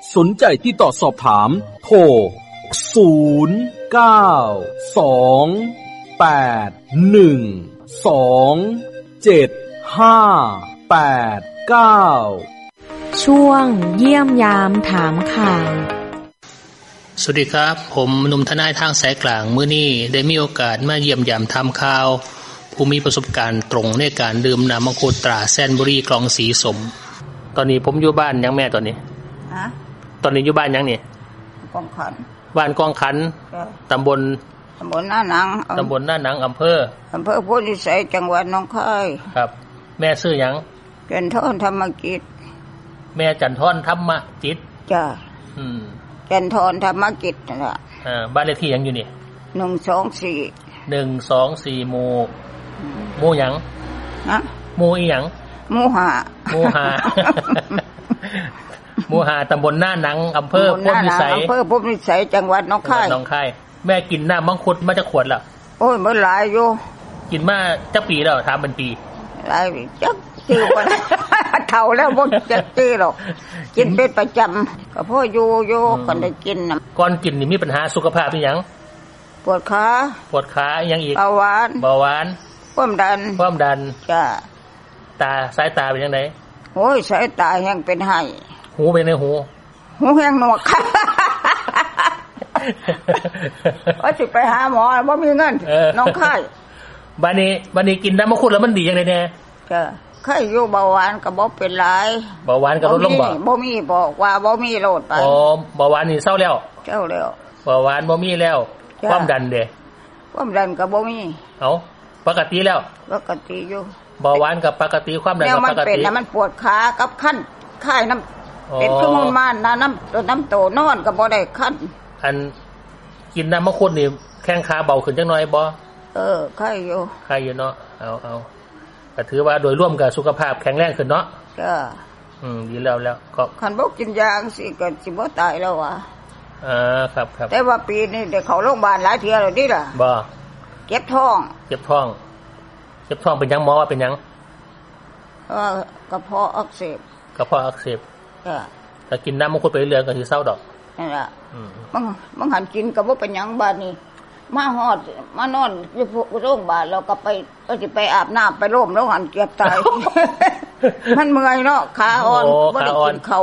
สนใจที่ต่อสอบถามโทร0928127589 ช่วงเยี่ยมยามถามข่าวสวัสดีครับผมหนุ่มทนายทางสายกลางมื้อนี้ได้มีโอกาสมาเยี่ยมยามทำข่าวผู้มีประสบการณ์ตรงในการดื่มน้ำมังคุดตราแซนบุรีกล่องสีสมตอนนี้ผมอยู่บ้านยังแม่ตอนนี้ตอนนี้อยู่บ้านยังนี่กองขันบ้านกองขันตำบลหน้าหนังอำเภอโพธิสัยจังหวัดหนองคายครับแม่ชื่อหยังจันทรธรรมกิจแม่จันทรธรรมจิตจ้ะจันทรธรรมกิจนั่นล่ะบ้านเลขที่หยังอยู่นี่124หมู่หยังหมู่อีหยังหมู่ห้าหมู่ห้าตำบลหน้าหนังอำเภอโพธิสัยจังหวัดหนองคายแม่กินน้ำมังคุดมาจากขวดแล้วโอ้ยมื้อหลายอยู่กินมาจักปีแล้วถามเป็นปีหลายจักปีกว่าเฒ่าแล้วบ่จักปีหรอกกินเป็นประจำก็พออยู่คนได้กินน่ะก่อนกินนี่มีปัญหาสุขภาพอีหยังปวดขาอีหยังอีกเบาหวานความดันจ้ะสายตาเป็นจังได๋โอ้ยสายตายังเป็นไห้หูเป็นไงหูแห้งหนวกว่าสิไปหาหมอบ่มีเงินน้องไข้บัดนี้กินน้ำมังคุดแล้วมันดีจังได๋แน่จ้ะไข้อยู่เบาหวานก็บ่เป็นไรเบาหวานก็ลดลงบ่มีบอกว่าบ่มีโลดไปอ๋อเบาหวานนี่เศร้าแล้วเบาหวานบ่มีแล้วความดันเด้ความดันก็บ่มีเอ้าปกติแล้วปกติอยู่เบาหวานกับปกติความดันกับปกติมันปวดขากับคันไข้น้ำเป็นชั่วโมงมาน้ำโตนอนก็บ่ได้คันอันกินน้ำมังคุดนี่แข้งขาเบาขึ้นจังน้อยบ่ไข้อยู่เนาะเอาก็ถือว่าโดยรวมกับสุขภาพแข็งแรงขึ้นเนาะจ้ะดีแล้วก็คันบ่กินยาจังซี่ก็สิบ่ตายแล้วว่ะครับแต่ว่าปีนี้ได้เข้าโรงพยาบาลหลายเทื่อแล้วดิล่ะบ่เจ็บท้องเป็นหยังหมอว่าเป็นหยังกระเพาะอักเสบจ้ะถ้ากินน้ำมังคุดไปเรื่อยๆก็สิเศร้าดอกนั่นล่ะบางหันกินก็บ่เป็นหยังบาดนี้มานอนอยู่โรงพยาบาลแล้วก็ก็สิไปอาบน้ำไปร่มแล้วหันเกือบตายมันเมื่อยเนาะขาอ่อนบ่ได้กินข้าว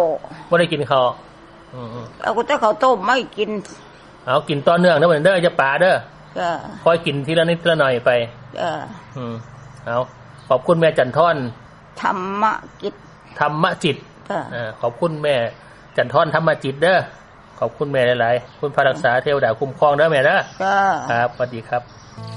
เอาก็แต่ข้าวต้มไม่กินเอากินต่อเนื่องเด้อเด้ออย่าป่าเด้อจ้ะค่อยกินทีละนิดทีละหน่อยไปจ้ะเอาขอบคุณแม่จันทรธรรมจิตขอบคุณแม่จันทรธรรมจิตเด้อขอบคุณแม่หลายๆคุณพระรักษาเทวดาคุ้มครองเด้อแม่เด้อครับสวัสดีครับ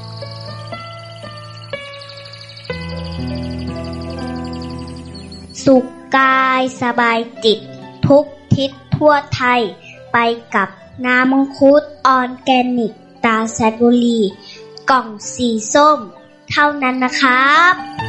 สุขกายสบายจิตทุกทิศทั่วไทยไปกับน้ำมังคุดออร์แกนิกตราแซนบุรีกล่องสีส้มเท่านั้นนะครับ